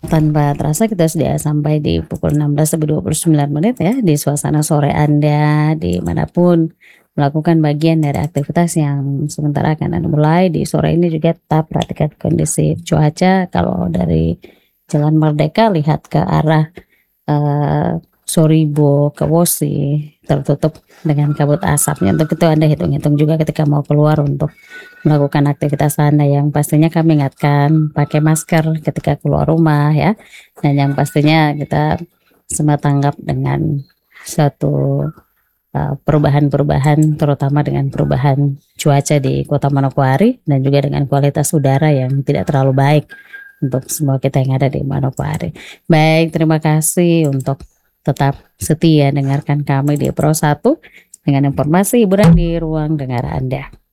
Tanpa terasa kita sudah sampai di pukul 16.29 ya, di suasana sore Anda, di manapun melakukan bagian dari aktivitas yang sementara akan Anda mulai di sore ini. Juga tetap perhatikan kondisi cuaca. Kalau dari Jalan Merdeka lihat ke arah Soribo ke Wosi tertutup dengan kabut asapnya. Untuk itu Anda hitung-hitung juga ketika mau keluar untuk melakukan aktivitas Anda. Yang pastinya kami ingatkan pakai masker ketika keluar rumah ya. Dan yang pastinya kita semua tanggap dengan suatu perubahan-perubahan, terutama dengan perubahan cuaca di Kota Manokwari dan juga dengan kualitas udara yang tidak terlalu baik untuk semua kita yang ada di Manokwari. Baik, terima kasih untuk tetap setia dengarkan kami di Pro 1 dengan informasi hiburan di ruang dengar Anda.